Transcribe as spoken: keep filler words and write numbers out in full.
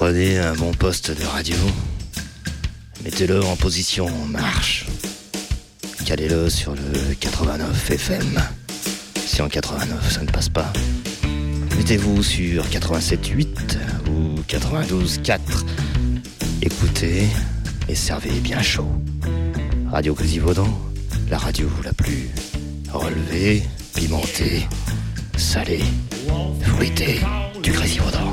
Prenez un bon poste de radio, mettez-le en position marche, calez-le sur le quatre-vingt-neuf F M. Si en quatre-vingt-neuf ça ne passe pas, mettez-vous sur quatre-vingt-sept huit ou quatre-vingt-douze quatre. Écoutez et servez bien chaud. Radio Grésilvaudan, la radio la plus relevée, pimentée, salée, fruitée du Grésilvaudan.